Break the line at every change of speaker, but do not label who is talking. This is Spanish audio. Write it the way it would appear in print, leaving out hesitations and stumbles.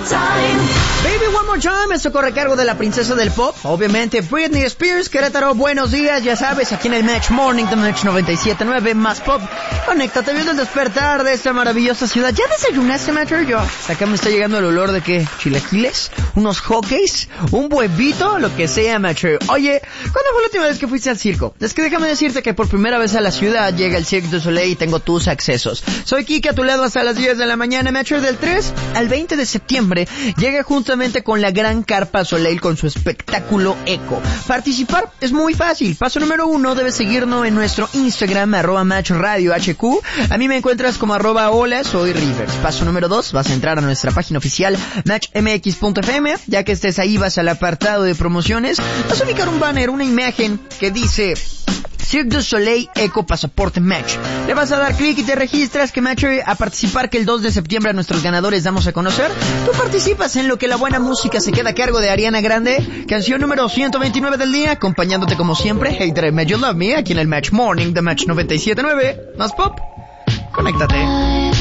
Baby One More Time, esto corre a cargo de la princesa del pop, obviamente Britney Spears. Querétaro, buenos días, ya sabes, aquí en el Match Morning de Match 97.9, más pop. Conéctate viendo el despertar de esta maravillosa ciudad. ¿Ya desayunaste, Match? Yo, acá me está llegando el olor de ¿qué? ¿Chilaquiles? ¿Unos hotcakes? ¿Un huevito? Lo que sea, Match. Oye, ¿cuándo fue la última vez que fuiste al circo? Es que déjame decirte que por primera vez a la ciudad llega el Cirque du Soleil y tengo tus accesos. Soy Kike, a tu lado hasta las 10 de la mañana, Match. Del 3 al 20 de septiembre llega justamente con la gran Carpa Soleil con su espectáculo Eco. Participar es muy fácil. Paso número 1, debes seguirnos en nuestro Instagram, @MatchRadioHQ. A mí me encuentras como @hola, soy Rivers. Paso número 2, vas a entrar a nuestra página oficial matchmx.fm. Ya que estés ahí, vas al apartado de promociones. Vas a ubicar un banner, una imagen que dice Cirque du Soleil Eco Pasaporte Match. Le vas a dar clic y te registras que Match a participar, que el 2 de septiembre a nuestros ganadores damos a conocer. Tú participas en lo que la buena música se queda a cargo de Ariana Grande. Canción número 129 del día, acompañándote como siempre, Hey Drive Me You Love Me, aquí en el Match Morning de Match 97.9. Más pop, conéctate.